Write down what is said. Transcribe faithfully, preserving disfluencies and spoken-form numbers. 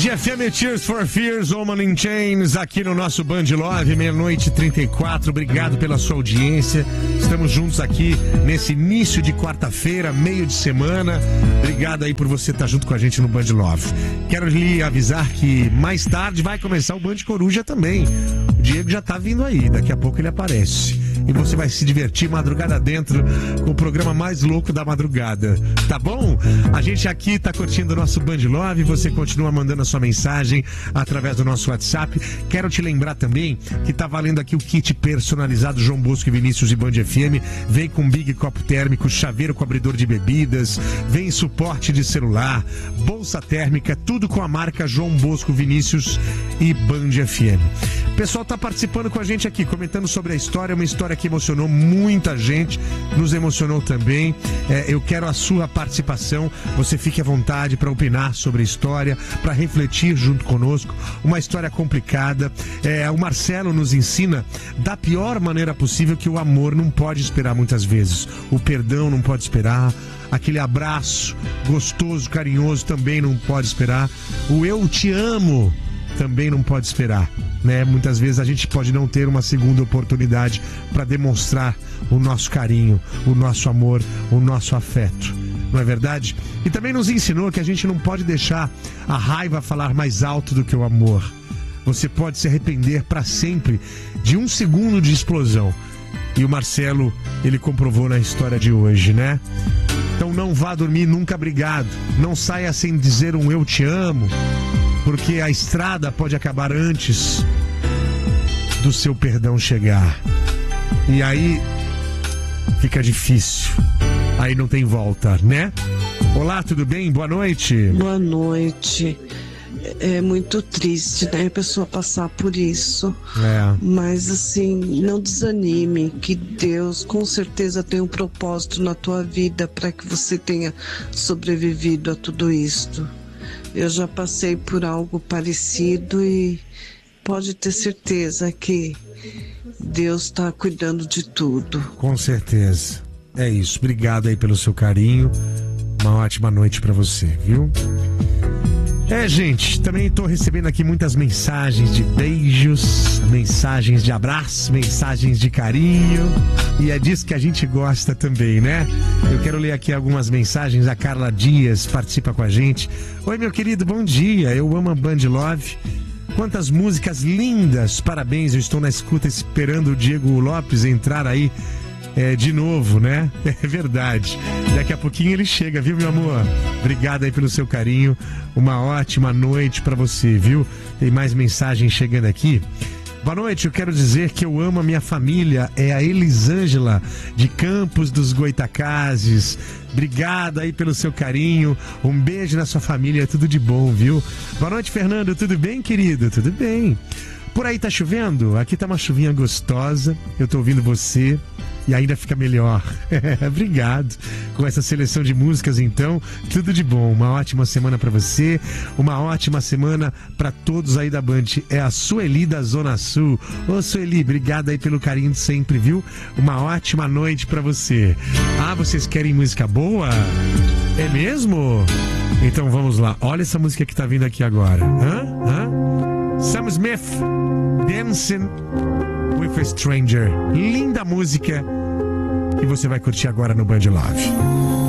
F M, Tears for Fears, Woman in Chains, aqui no nosso Band Love, meia-noite e trinta e quatro. Obrigado pela sua audiência. Estamos juntos aqui nesse início de quarta-feira, meio de semana. Obrigado aí por você estar junto com a gente no Band Love. Quero lhe avisar que mais tarde vai começar o Band Coruja também. O Diego já tá vindo aí, daqui a pouco ele aparece. E você vai se divertir madrugada dentro com o programa mais louco da madrugada, tá bom? A gente aqui tá curtindo o nosso Band Love, você continua mandando a sua mensagem através do nosso WhatsApp. Quero te lembrar também que tá valendo aqui o kit personalizado João Bosco e Vinícius e Band F M. Vem com Big Copo Térmico, chaveiro com abridor de bebidas, vem suporte de celular, bolsa térmica, tudo com a marca João Bosco, Vinícius e Band F M. O pessoal tá participando com a gente aqui, comentando sobre a história, uma história que emocionou muita gente, nos emocionou também. É, eu quero a sua participação, você fique à vontade para opinar sobre a história, para refletir junto conosco. Uma história complicada. É, o Marcelo nos ensina da pior maneira possível que o amor não pode esperar muitas vezes. O perdão não pode esperar. Aquele abraço gostoso, carinhoso também não pode esperar. O eu te amo também não pode esperar, né? Muitas vezes a gente pode não ter uma segunda oportunidade para demonstrar o nosso carinho, o nosso amor, o nosso afeto, não é verdade? E também nos ensinou que a gente não pode deixar a raiva falar mais alto do que o amor. Você pode se arrepender para sempre de um segundo de explosão. E o Marcelo, ele comprovou na história de hoje, né? Então não vá dormir nunca brigado, não saia sem dizer um eu te amo, porque a estrada pode acabar antes do seu perdão chegar. E aí fica difícil. Aí não tem volta, né? Olá, tudo bem? Boa noite. Boa noite. É muito triste, né, a pessoa passar por isso. É. Mas assim, não desanime, que Deus com certeza tem um propósito na tua vida para que você tenha sobrevivido a tudo isto. Eu já passei por algo parecido e pode ter certeza que Deus está cuidando de tudo. Com certeza. É isso. Obrigado aí pelo seu carinho. Uma ótima noite para você, viu? É, gente, também tô recebendo aqui muitas mensagens de beijos, mensagens de abraço, mensagens de carinho. E é disso que a gente gosta também, né? Eu quero ler aqui algumas mensagens. A Carla Dias participa com a gente. Oi, meu querido, bom dia. Eu amo a Band Love. Quantas músicas lindas. Parabéns, eu estou na escuta esperando o Diego Lopes entrar aí é, de novo, né? É verdade. Daqui a pouquinho ele chega, viu, meu amor? Obrigado aí pelo seu carinho. Uma ótima noite pra você, viu? Tem mais mensagens chegando aqui. Boa noite, eu quero dizer que eu amo a minha família. É a Elisângela, de Campos dos Goitacazes. Obrigado aí pelo seu carinho. Um beijo na sua família, tudo de bom, viu? Boa noite, Fernando. Tudo bem, querido? Tudo bem. Por aí tá chovendo? Aqui tá uma chuvinha gostosa. Eu tô ouvindo você. E ainda fica melhor. Obrigado. Com essa seleção de músicas, então, tudo de bom. Uma ótima semana pra você. Uma ótima semana pra todos aí da Band. É a Sueli da Zona Sul. Ô, Sueli, obrigado aí pelo carinho de sempre, viu? Uma ótima noite pra você. Ah, vocês querem música boa? É mesmo? Então vamos lá. Olha essa música que tá vindo aqui agora. Hã? Hã? Sam Smith, Dancing with a Stranger. Linda música que você vai curtir agora no Band Love.